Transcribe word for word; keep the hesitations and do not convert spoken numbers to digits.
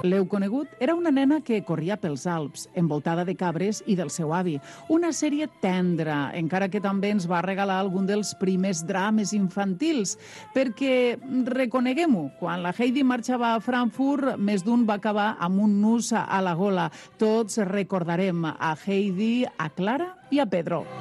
L'heu conegut? Era una nena que corria pels Alps, envoltada de cabres i del seu avi. Una sèrie tendra, encara que també ens va regalar algun dels primers drames infantils, perquè, reconeguem-ho, quan la Heidi marxava a Frankfurt, més d'un va acabar amb un nus a la gola. Tots recordarem a Heidi, a Clara i a Pedro.